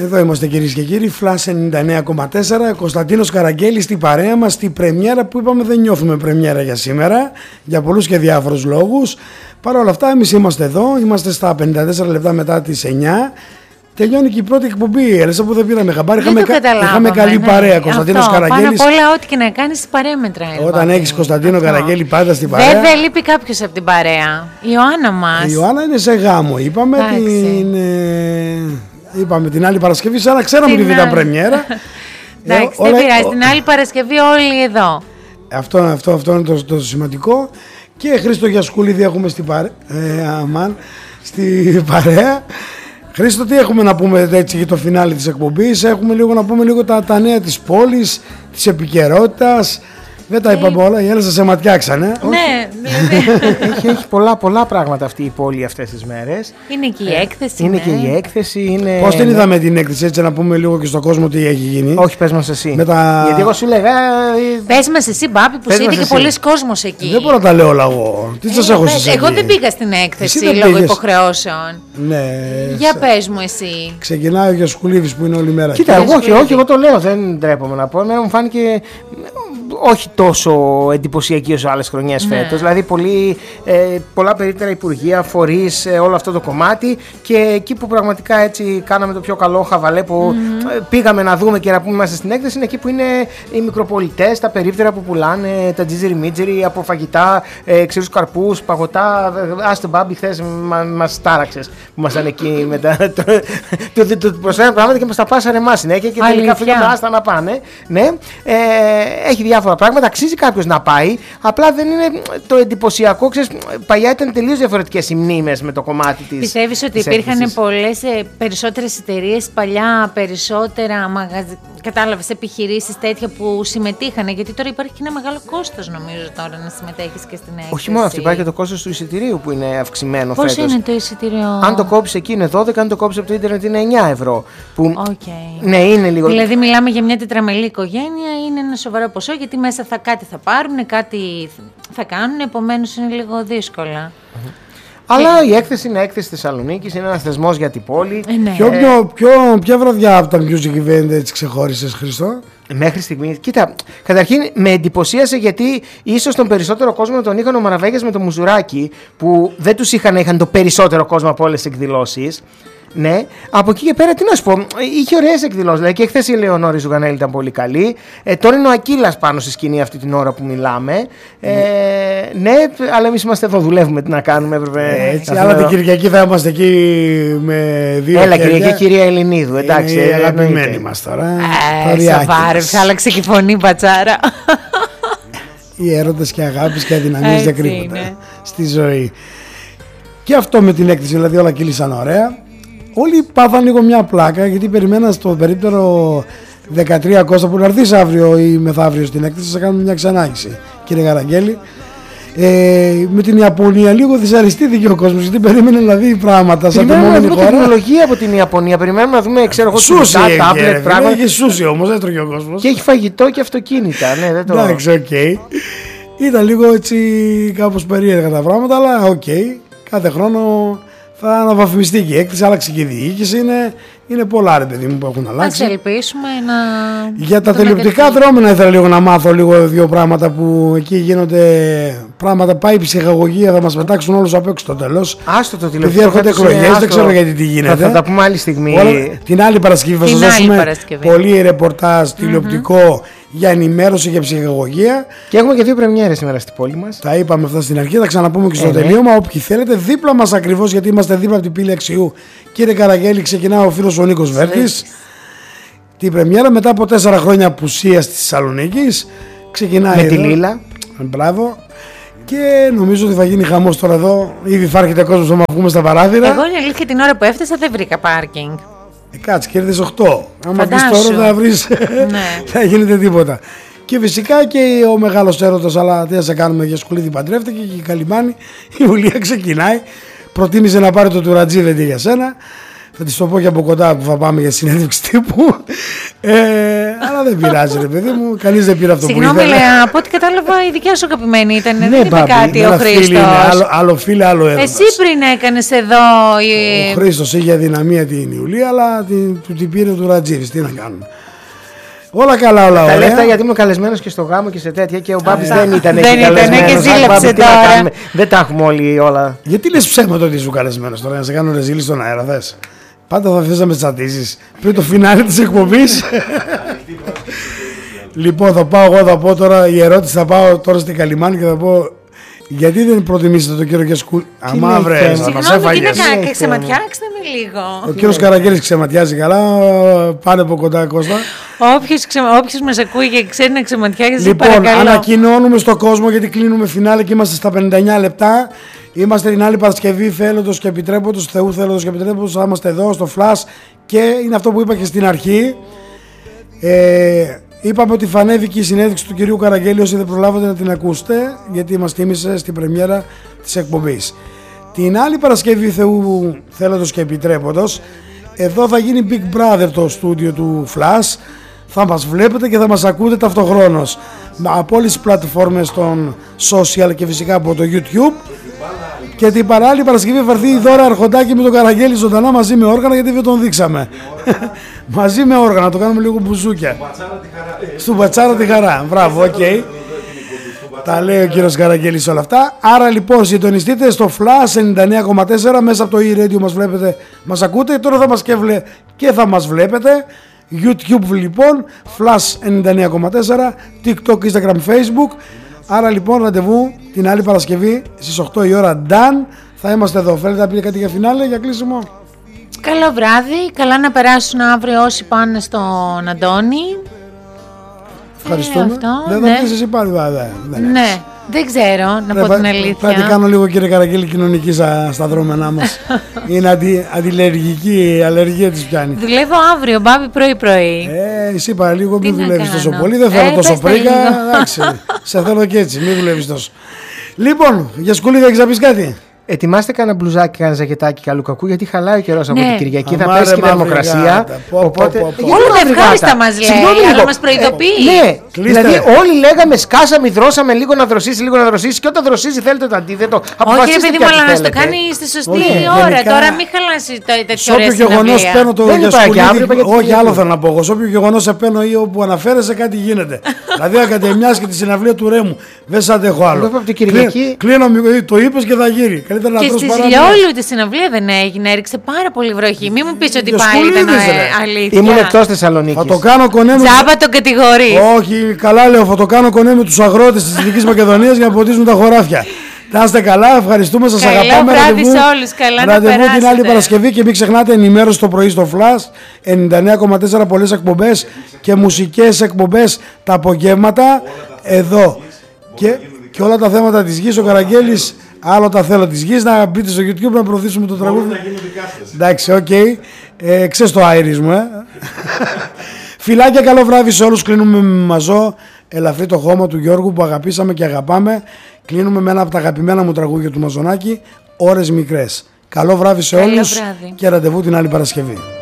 Εδώ είμαστε κυρίες και κύριοι, Flash 99,4, Κωνσταντίνος Καραγγέλης στην παρέα μας, στη πρεμιέρα που είπαμε δεν νιώθουμε πρεμιέρα για σήμερα, για πολλούς και διάφορους λόγους. Παρ' όλα αυτά εμείς είμαστε εδώ, είμαστε στα 54 λεπτά μετά τις 9. Τελειώνει και η πρώτη εκπομπή, Ελίσσα, που δεν πήραμε χαμπάρι. Είχαμε καλή παρέα, Κωνσταντίνος Καραγγέλης. Πάνω απ' όλα, ό,τι και να κάνεις, παρέα μετράει. Όταν έχεις Κωνσταντίνο Καραγγέλη πάντα στην παρέα. Βέβαια, λείπει κάποιος από την παρέα. Η Ιωάννα μας. Η Ιωάννα είναι σε γάμο, είπαμε την άλλη Παρασκευή, σαν να ξέραμε ότι ήταν πρεμιέρα. Εντάξει, δεν πειράζει, την άλλη Παρασκευή όλοι εδώ. Αυτό είναι το σημαντικό. Και Χρήστο Γιασκουλίδη έχουμε στην παρέα. Χρήστο, τι έχουμε να πούμε έτσι για το φινάλι της εκπομπής? Έχουμε να πούμε λίγο τα νέα της πόλης, της επικαιρότητας. Δεν τα είπαμε όλα, οι Έλληνες σε ματιάξανε. Ναι, έχει πολλά πράγματα αυτή η πόλη αυτές τις μέρες. Είναι και η έκθεση. Είναι και η έκθεση. Πώς την είδαμε την έκθεση, έτσι να πούμε λίγο και στον κόσμο τι έχει γίνει? Όχι, πες μας εσύ. Γιατί εγώ σου λέγα. Πες μας εσύ, Μπάπη, που είδε και πολλοί κόσμος εκεί. Δεν μπορώ να τα λέω όλα εγώ. Τι σας έχω συζητήσει? Εγώ δεν πήγα στην έκθεση λόγω υποχρεώσεων. Ναι. Για πες μου εσύ. Ξεκινάει ο Γιασκουλίδης που είναι όλη μέρα. Κοίτα, όχι, εγώ το λέω, δεν τρέπομαι να πω. Εμένα μου φάνηκε όχι τόσο εντυπωσιακή όσο άλλες χρονιές φέτος. Δηλαδή πολλά περίπτερα υπουργεία, φορείς, όλο αυτό το κομμάτι, και εκεί που πραγματικά έτσι κάναμε το πιο καλό χαβαλέ που πήγαμε να δούμε και να πούμε είμαστε στην έκθεση, είναι εκεί που είναι οι μικροπολιτές, τα περίπτερα που πουλάνε, τα τζιτζιρι μίτζιρι, από φαγητά, ξηρούς καρπούς, παγωτά. Άστε Μπάμπη, χθες μας τάραξες που ήμασταν εκεί μετά. Του προσφέραν πράγματα και μας τα πάσανε εμάς συνέχεια και τελικά φύγαμε άστα να πάνε. Ναι, έχει διάφορα πράγματα, αξίζει κάποιος να πάει, απλά δεν είναι το εντυπωσιακό. Ξέρεις, παλιά ήταν τελείως διαφορετικές οι μνήμες με το κομμάτι της. Πιστεύεις ότι υπήρχαν περισσότερες εταιρείες παλιά, περισσότερα κατάλαβες, επιχειρήσεις τέτοια που συμμετείχαν? Γιατί τώρα υπάρχει και ένα μεγάλο κόστος, νομίζω, τώρα να συμμετέχεις και στην έκθεση. Όχι μόνο αυτό, υπάρχει και το κόστος του εισιτηρίου που είναι αυξημένο φέτος. φέτος. Πώς είναι το εισιτήριο? Αν το κόψεις εκεί είναι 12, αν το κόψεις από το ίντερνετ είναι 9 ευρώ. Που ναι, είναι λίγο. Δηλαδή μιλάμε για μια τετραμελή οικογένεια, είναι ένα σοβαρό ποσό, γιατί μέσα κάτι θα πάρουν, κάτι θα κάνουν, επομένως είναι λίγο δύσκολα. Αλλά η έκθεση είναι έκθεση Θεσσαλονίκης, είναι ένας θεσμός για την πόλη. Ποια βραδιά από τα music event έτσι ξεχώρισες, Χριστό? Μέχρι στιγμή, κοίτα, καταρχήν με εντυπωσίασε γιατί ίσως τον περισσότερο κόσμο τον είχαν ο Μαραβέγιας με το Μουζουράκι, που δεν τους είχαν το περισσότερο κόσμο από όλες τις εκδηλώσεις. Ναι, από εκεί και πέρα τι να σου πω, είχε ωραίες εκδηλώσεις. Δηλαδή και χθες η Ελεονόρη Ζουγανέλη ήταν πολύ καλή. Τώρα είναι ο Ακύλας πάνω στη σκηνή αυτή την ώρα που μιλάμε. Ναι, αλλά εμείς είμαστε εδώ, δουλεύουμε, τι να κάνουμε. Έτσι, αλλά την Κυριακή θα είμαστε εκεί με δύο. Έλα, Κυριακή, κυρία Ελληνίδου, εντάξει. Είναι αγαπημένοι μας τώρα. Σοβάρεψε, άλλαξε και η φωνή, πατσάρα. Οι έρωτες και αγάπης και αδυναμίες δεν κρύβονται στη ζωή. Και αυτό με την έκθεση, δηλαδή όλα κύλησαν ωραία. Όλοι πάθαν λίγο μια πλάκα, γιατί περιμένα στο περίπτερο 13 Κώστα που να έρθεις αύριο ή μεθαύριο στην έκθεση, θα κάνουμε μια ξανάγηση, κύριε Καραγγέλη. Με την Ιαπωνία λίγο δυσαρεστήθηκε ο κόσμος, γιατί περίμενε να δει πράγματα σαν την επόμενη χώρα. Τεχνολογία από την Ιαπωνία, περιμένουμε να δούμε, ξέρω εγώ, σούσι, τάμπλετ, πράγματα. Έχει σούσι όμως, δεν τρώγει ο κόσμος. Και έχει φαγητό και αυτοκίνητα, ναι, δεν το. Εντάξει, οκ. Ήταν λίγο έτσι κάπως περίεργα τα πράγματα, αλλά οκ. Κάθε χρόνο θα αναβαθμιστεί και η έκθεση, άλλαξε και η διοίκηση. Είναι πολλά, ρε παιδί μου, που έχουν αλλάξει. Ας ελπίσουμε να. Για τα τηλεοπτικά δρόμενα ήθελα λίγο να μάθω λίγο δύο πράγματα που εκεί γίνονται. Πράγματα, πάει η ψυχαγωγία, θα μας πετάξουν όλους απ' έξω στο τέλος. Άστο το τηλεοπτικό. Επειδή έρχονται εκλογές, δεν ξέρω γιατί τι γίνεται. Θα τα πούμε άλλη στιγμή. Την άλλη Παρασκευή θα σας δώσουμε πολύ ρεπορτάζ τηλεοπτικό για ενημέρωση για ψυχαγωγία. Και έχουμε και δύο πρεμιέρες σήμερα στην πόλη μας. Τα είπαμε αυτά στην αρχή, θα ξαναπούμε και στο τελείωμα. Όποιοι θέλετε, δίπλα μας ακριβώς, γιατί είμαστε δίπλα από την πύλη Αξιού. Κύριε Καραγγέλη, ξεκινάει ο φίλος ο Νίκος Βέρτης. Την πρεμιέρα μετά από 4 χρόνια απουσίας της Θεσσαλονίκης. Ξεκινάει με τη Λίλα. Μπράβο. Και νομίζω ότι θα γίνει χαμός τώρα εδώ. Ήδη θα έρχεται κόσμος να βγούμε στα παράθυρα. Εγώ είναι αλήθεια, την ώρα που έφτασα δεν βρήκα πάρκινγκ. Κάτσε, κέρδισες 8. Άμα βγεις τώρα θα βρεις. Θα γίνεται τίποτα. Και φυσικά και ο μεγάλος έρωτας, αλλά τι θα σε κάνουμε, για Σκουλίδη παντρεύτηκε και η Καλυμάνη. Η Ιουλία ξεκινάει. Προτίμησε να πάρει το τουρατζίδι για σένα. Θα της το πω και από κοντά που θα πάμε για συνέντευξη τύπου. Αλλά δεν πειράζει, ρε παιδί μου. Κανείς δεν πήρε αυτό που ήθελε. Συγγνώμη, από ό,τι κατάλαβα, η δικιά σου αγαπημένη ήταν. Δεν είπε κάτι ο Χρήστος. Άλλο φίλε, άλλο έρωτας. Εσύ πριν έκανες εδώ. Ο Χρήστος είχε αδυναμία την Ιουλία, αλλά την πήρε του Ρατζήρης. Τι να κάνουμε. Όλα καλά, όλα ωραία. Τα λεφτά γιατί ήμουν καλεσμένος και στο γάμο και σε τέτοια και ο Μπάμπης δεν ήταν εκεί καλεσμένος. Και ζήλεψε τώρα. Δεν τα έχουμε όλοι όλα. Γιατί λες ψέματα ότι είσαι καλεσμένος τώρα, να σε κάνω ρεζίλη στον αέρα, θες? Πάντα θα θες να με τσατίζεις πριν το φινάλι της εκπομπής. Λοιπόν, θα πω τώρα η ερώτηση, θα πάω τώρα στην Καλιμάνη και θα πω γιατί δεν προτιμήσετε τον κύριο Κεσκούλη? Αμά βρε, θα μας έφαγες. Συγγνώμη, ξεματιάξτε με λίγο. Ο κύριος Καραγγέλης ξεματιάζει καλά, πάνε από κοντά Κώστα. Όποιος μας ακούει και ξέρει να ξεματιάζει, λοιπόν, παρακαλώ. ανακοινώνουμε στον κόσμο γιατί κλείνουμε φινάλε και είμαστε στα 59 λεπτά. Είμαστε την άλλη Παρασκευή, θέλοντος και επιτρέποντος, Θεού θέλοντος και επιτρέποντος, θα είμαστε εδώ στο Flash και είναι αυτό που είπα και στην αρχή. Είπαμε ότι θα ανέβει και η συνέντευξη του κυρίου Καραγγέλη, όσοι δεν προλάβατε να την ακούσετε, γιατί μας τίμησε στην πρεμιέρα της εκπομπής. Την άλλη Παρασκευή, Θεού θέλοντος και επιτρέποντος, εδώ θα γίνει Big Brother το στούντιο του Flash. Θα μας βλέπετε και θα μας ακούτε ταυτοχρόνως από όλες τις πλατφόρμες των social και φυσικά από το YouTube. Και την παράλληλη Παρασκευή θα έρθει η Δώρα Αρχοντάκη με τον Καραγγέλη ζωντανά μαζί με όργανα, γιατί δεν τον δείξαμε. Μαζί με όργανα, το κάνουμε λίγο μπουζούκια. Στον Πατσάρα τη χαρά. Μπράβο, οκ. Τα λέει ο κύριος Καραγγέλης όλα αυτά. Άρα λοιπόν συντονιστείτε στο Flash 99,4 μέσα από το e-radio, μας βλέπετε, μας ακούτε. Τώρα θα μας και θα μας βλέπετε. YouTube λοιπόν, Flash 99,4, TikTok, Instagram, Facebook. Άρα λοιπόν ραντεβού την άλλη Παρασκευή στις 8 η ώρα. Dan, θα είμαστε εδώ. Θέλετε να πείτε κάτι για φινάλε, για κλείσιμο? Καλό βράδυ, καλά να περάσουν αύριο όσοι πάνε στον Αντώνη. Ευχαριστούμε. Δεν θα πεις εσύ πάλι, Ναι, δεν ξέρω, να πω την αλήθεια. Πρέπει να κάνω λίγο, κύριε Καραγγέλη, κοινωνική στα δρόμενά μας. Είναι αντιλεργική, η αλλεργία της πιάνει. Δουλεύω αύριο, Μπάμπη, πρωί-πρωί. Εσύ πάλι λίγο, μην δουλεύεις τόσο πολύ. Δεν θέλω τόσο πρίκα. Εντάξει, σε θέλω και έτσι, μην δουλεύεις τόσο. Λοιπόν, για Σκουλίδα, έχεις να πεις κάτι? Ετοιμάστε κανένα μπλουζάκι, κανένα ζακετάκι καλού κακού, γιατί χαλάει ο καιρός από την Κυριακή. Θα πέσει και η θερμοκρασία. Οπότε. Όλα τα ευχάριστα μας λέει, αλλά μας προειδοποιεί. Ναι, δηλαδή όλοι λέγαμε σκάσαμε, δρώσαμε λίγο να δροσίσει, και όταν δροσίζει θέλετε το αντίθετο. Όχι, παιδί μου, αλλά να το κάνει στη σωστή ώρα. Τώρα μην χαλάσει τέτοιο ωραίο. Σε όποιο γεγονός παίρνω το Γιασκουλίδη. Όχι, άλλο θέλω να πω εγώ. Σε όποιο γεγονός σε παίρνω ή όπου αναφέρεσαι, κάτι γίνεται. Δηλαδή, ακαδημιάς και τη συναυλία του Ρέμου. Δεν σ' αντέχω άλλο. Κλείνω, το είπες και θα γύρει. Και στη Λιόλου τη συναυλία δεν έγινε, έριξε πάρα πολύ βροχή. Μην μου πεις ότι πάλι ήταν αλήθεια. Ήμουν εκτός Θεσσαλονίκης. Θα το κάνω κονέ με. Τζάμπα τον κατηγορείς. Όχι, καλά λέω, θα το κάνω κονέ με τους αγρότες της Δυτικής Μακεδονίας για να ποτίζουν τα χωράφια. Να είστε καλά, ευχαριστούμε, σας αγαπάμε. Καλό βράδυ σε όλους, καλά να περάσετε. Την άλλη Παρασκευή και μην ξεχνάτε ενημέρωση το πρωί στο Flash 99,4, πολλές εκπομπές και μουσικές εκπομπές τα απογεύματα εδώ. Και όλα τα θέματα της γης, ο Καραγγέλης. Άλλο τα θέλω της γης, να μπείτε στο YouTube να προωθήσουμε το τραγούδι. Να γίνουν δικάστες. Εντάξει, οκ. Ξέρεις το άιρις μου, Φιλάκια, καλό βράδυ σε όλους. Κλείνουμε με μαζό ελαφρύ το χώμα του Γιώργου που αγαπήσαμε και αγαπάμε. Κλείνουμε με ένα από τα αγαπημένα μου τραγούδια του Μαζονάκη, Ώρες Μικρές. Καλό βράδυ σε όλους και ραντεβού την άλλη Παρασκευή.